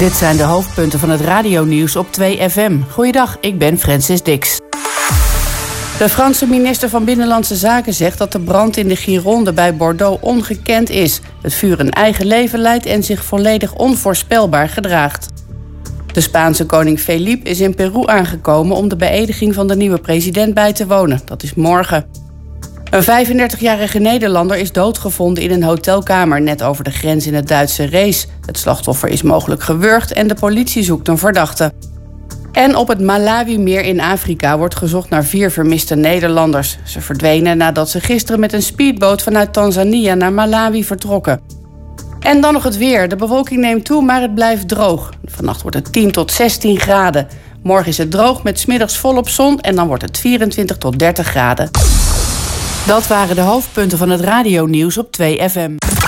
Dit zijn de hoofdpunten van het radionieuws op 2FM. Goeiedag, ik ben Francis Dix. De Franse minister van Binnenlandse Zaken zegt dat de brand in de Gironde bij Bordeaux ongekend is. Het vuur een eigen leven leidt en zich volledig onvoorspelbaar gedraagt. De Spaanse koning Felipe is in Peru aangekomen om de beëdiging van de nieuwe president bij te wonen. Dat is morgen. Een 35-jarige Nederlander is doodgevonden in een hotelkamer net over de grens in het Duitse Rees. Het slachtoffer is mogelijk gewurgd en de politie zoekt een verdachte. En op het Malawi-meer in Afrika wordt gezocht naar 4 vermiste Nederlanders. Ze verdwenen nadat ze gisteren met een speedboot vanuit Tanzania naar Malawi vertrokken. En dan nog het weer. De bewolking neemt toe, maar het blijft droog. Vannacht wordt het 10 tot 16 graden. Morgen is het droog met 's middags volop zon en dan wordt het 24 tot 30 graden. Dat waren de hoofdpunten van het radionieuws op 2FM.